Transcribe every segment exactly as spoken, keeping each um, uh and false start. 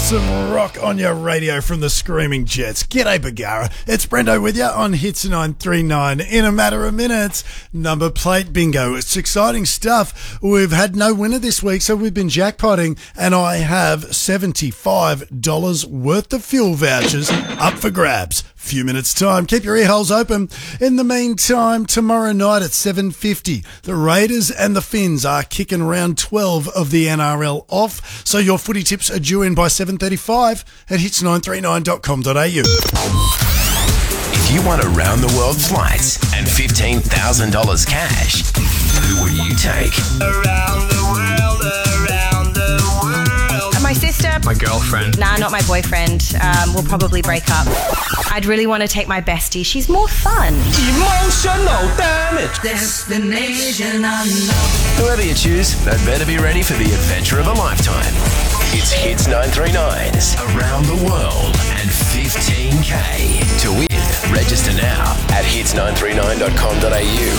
Some rock on your radio from the Screaming Jets. G'day, Bagara. It's Brendo with you on Hits nine three nine. In a matter of minutes, number plate bingo. It's exciting stuff. We've had no winner this week, so we've been jackpotting, and I have seventy-five dollars worth of fuel vouchers up for grabs. Few minutes time. Keep your ear holes open. In the meantime, tomorrow night at seven fifty, the Raiders and the Finns are kicking round twelve of the N R L off, so your footy tips are due in by seven thirty-five at hits nine three nine dot com dot a u. If you want around the world flights and fifteen thousand dollars cash, who would you take? Around the world, around the world. My sister. My girlfriend. Nah, not my boyfriend. Um, we'll probably break up. I'd really want to take my bestie. She's more fun. Emotional damage. Destination unknown. Whoever you choose, they'd better be ready for the adventure of a lifetime. It's Hits nine three nine's Around the World and fifteen K. To win, register now at hits nine three nine dot com dot a u.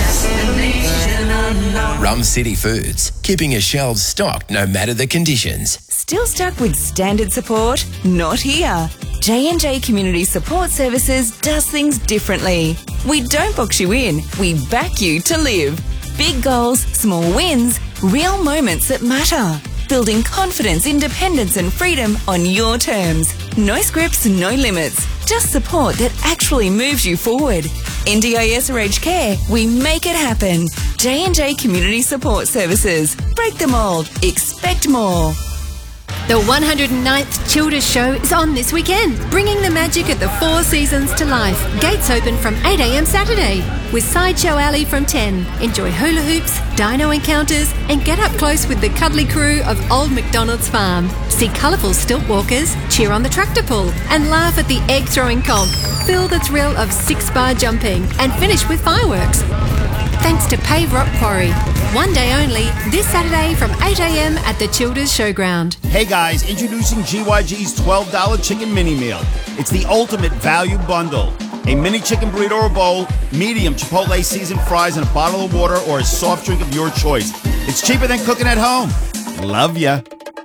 Destination unknown. Rum City Foods, keeping your shelves stocked no matter the conditions. Still stuck with standard support? Not here. J and J Community Support Services does things differently. We don't box you in, we back you to live. Big goals, small wins, real moments that matter. Building confidence, independence and freedom on your terms. No scripts, no limits. Just support that actually moves you forward. N D I S or aged care, we make it happen. J and J Community Support Services. Break the mould. Expect more. The one hundred ninth Childers Show is on this weekend, bringing the magic of the Four Seasons to life. Gates open from eight a m Saturday, with Sideshow Alley from ten. Enjoy hula hoops, dino encounters, and get up close with the cuddly crew of Old MacDonald's Farm. See colourful stilt walkers, cheer on the tractor pull, and laugh at the egg throwing comp. Feel the thrill of six-bar jumping, and finish with fireworks. Thanks to Pave Rock Quarry. One day only, this Saturday from eight a m at the Childers Showground. Hey guys, introducing G Y G's twelve dollar Chicken Mini Meal. It's the ultimate value bundle. A mini chicken burrito or bowl, medium Chipotle seasoned fries, and a bottle of water or a soft drink of your choice. It's cheaper than cooking at home. Love ya.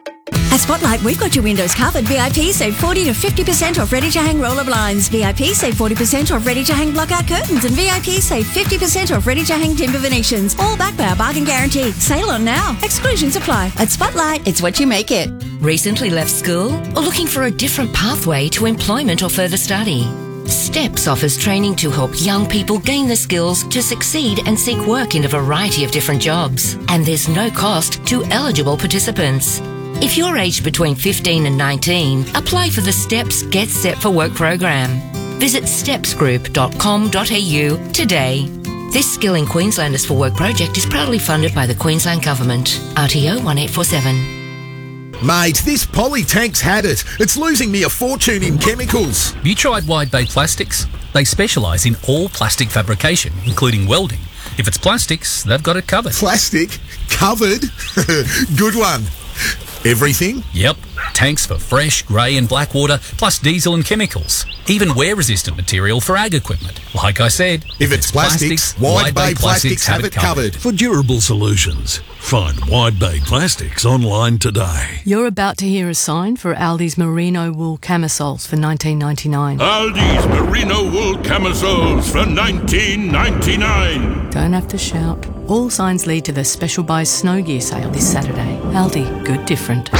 At Spotlight, we've got your windows covered. V I P save forty to fifty percent off ready-to-hang roller blinds. V I P save forty percent off ready-to-hang block-out curtains. And V I P save fifty percent off ready-to-hang timber Venetians. All backed by our bargain guarantee. Sale on now. Exclusions apply. At Spotlight, it's what you make it. Recently left school or looking for a different pathway to employment or further study? STEPS offers training to help young people gain the skills to succeed and seek work in a variety of different jobs. And there's no cost to eligible participants. If you're aged between fifteen and nineteen, apply for the STEPS Get Set for Work program. Visit steps group dot com dot a u today. This Skilling Queenslanders for Work project is proudly funded by the Queensland Government. R T O one eight four seven. Mate, this Polytank's had it. It's losing me a fortune in chemicals. You tried Wide Bay Plastics? They specialise in all plastic fabrication, including welding. If it's plastics, they've got it covered. Plastic? Covered? Good one. Everything? Yep. Tanks for fresh, grey and black water, plus diesel and chemicals. Even wear-resistant material for ag equipment. Like I said, if, if it's, it's plastics, plastics Wide Bay Plastics, plastics have it covered. For durable solutions, find Wide Bay Plastics online today. You're about to hear a sign for Aldi's Merino wool camisoles for nineteen ninety-nine. Aldi's Merino wool camisoles for nineteen ninety-nine. Don't have to shout. All signs lead to the Special Buys Snow Gear sale this Saturday. Aldi, good different.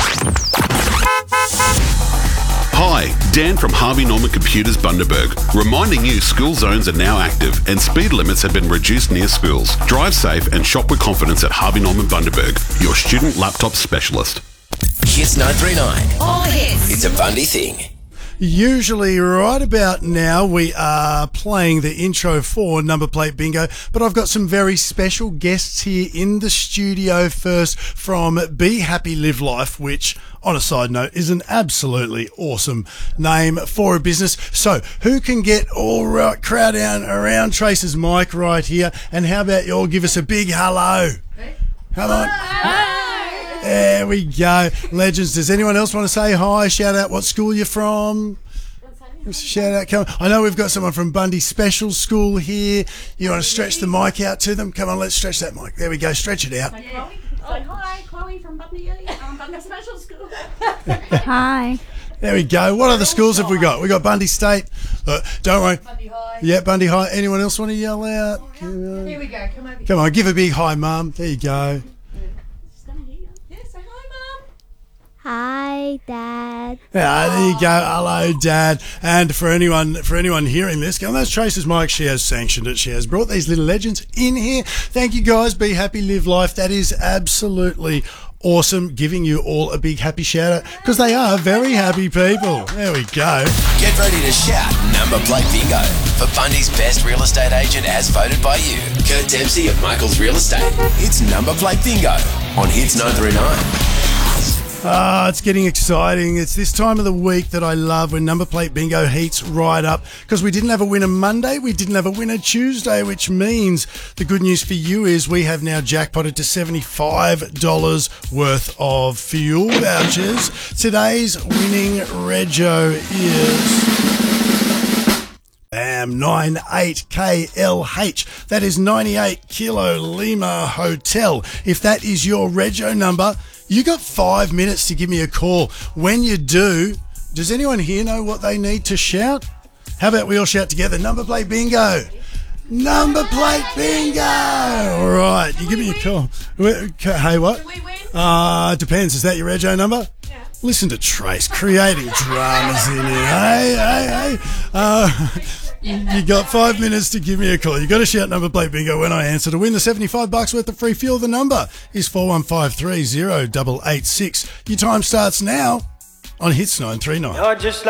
Hi, Dan from Harvey Norman Computers Bundaberg, reminding you school zones are now active and speed limits have been reduced near schools. Drive safe and shop with confidence at Harvey Norman Bundaberg, your student laptop specialist. Hits nine three nine. All hits. It's a Bundy thing. Usually right about now we are playing the intro for Number Plate Bingo, but I've got some very special guests here in the studio. First from Be Happy Live Life, which on a side note is an absolutely awesome name for a business. So who can get all right, crowd down around Trace's mic right here, and how about you all give us a big hello? Come on. There we go. Legends. Does anyone else want to say hi? Shout out what school you're from. Shout out. Come on. I know we've got someone from Bundy Special School here. You want to stretch the mic out to them? Come on, let's stretch that mic. There we go. Stretch it out. Yeah. Oh, hi, Chloe from Bundy, um, Bundy Special School. Hi. There we go. What other schools have we got? We got Bundy State. Uh, don't worry. Bundy High. Yeah, Bundy High. Anyone else want to yell out? Here we go. Come over here. Come on, give a big hi, Mum. There you go. Hi, Dad. Yeah, there you go. Hello, Dad. And for anyone for anyone hearing this, go, that's Trace's mic. She has sanctioned it. She has brought these little legends in here. Thank you, guys. Be happy, live life. That is absolutely awesome. Giving you all a big happy shout out because they are very happy people. There we go. Get ready to shout Number Plate Bingo for Bundy's best real estate agent as voted by you. Kurt Dempsey of Michael's Real Estate. It's Number Plate Bingo on Hits nine thirty-nine. Ah, it's getting exciting. It's this time of the week that I love when Number Plate Bingo heats right up because we didn't have a winner Monday, we didn't have a winner Tuesday, which means the good news for you is we have now jackpotted to seventy-five dollars worth of fuel vouchers. Today's winning rego is Bam, nine eight K L H. That is ninety-eight Kilo Lima Hotel. If that is your rego number, you got five minutes to give me a call. When you do, does anyone here know what they need to shout? How about we all shout together? Number plate bingo. Number plate bingo. All right, you give me a call. Hey, what? Uh, depends. Is that your rego number? Yeah. Listen to Trace creating dramas in here. Hey, hey, hey. Uh, you got five minutes to give me a call. You got to shout number plate bingo when I answer to win the seventy-five bucks worth of free fuel. The number is four one five three zero eight eight six. Your time starts now on Hits nine three nine.